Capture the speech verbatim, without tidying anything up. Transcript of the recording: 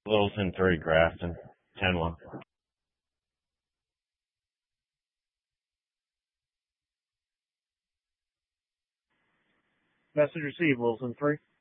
Littleton three, Grafton, ten one. Message received, Wilson three.